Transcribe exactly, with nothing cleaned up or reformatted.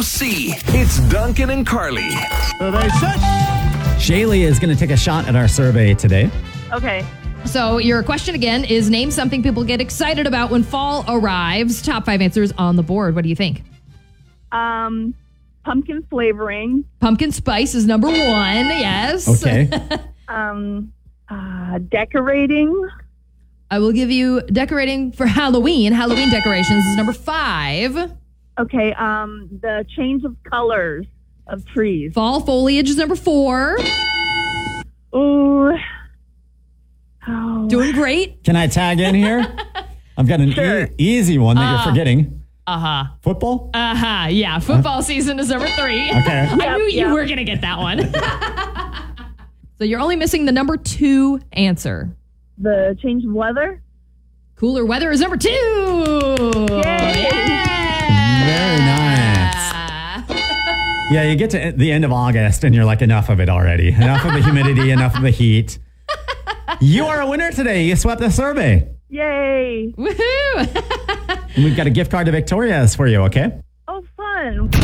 C. It's Duncan and Carly. Shaylee is going to take a shot at our survey today. Okay. So your question again is name something people get excited about when fall arrives. Top five answers on the board. What do you think? Um, pumpkin flavoring. Pumpkin spice is number one. Yes. Okay. Um, uh, decorating. I will give you decorating for Halloween. Halloween decorations is number five. Okay. Um, the change of colors of trees. Fall foliage is number four. Ooh. Oh. Doing great. Can I tag in here? I've got an Sure. e- easy one that you're forgetting. Uh-huh. Football? Uh-huh. Yeah. Football season is number three. Okay. I knew Yep, you yep. were going to get that one. So you're only missing the number two answer. The change of weather. Cooler weather is number two. Yay. Very nice. Yeah, you get to the end of August and you're like, enough of it already. Enough of the humidity, enough of the heat. You are a winner today. You swept the survey. Yay. Woohoo. And we've got a gift card to Victoria's for you, okay?